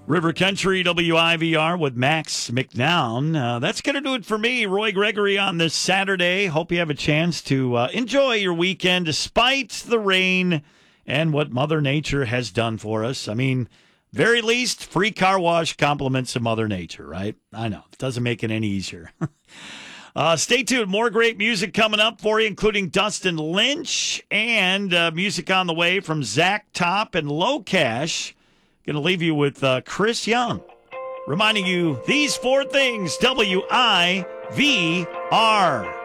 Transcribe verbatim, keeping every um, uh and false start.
River Country W I V R with Max McNown. Uh, that's going to do it for me, Roy Gregory, on this Saturday. Hope you have a chance to uh, enjoy your weekend despite the rain and what Mother Nature has done for us. I mean, very least, free car wash compliments of Mother Nature, right? I know. It doesn't make it any easier. uh, stay tuned. More great music coming up for you, including Dustin Lynch and uh, music on the way from Zach Top and Low Cash. Going to leave you with uh, Chris Young, reminding you these four things, W I V R.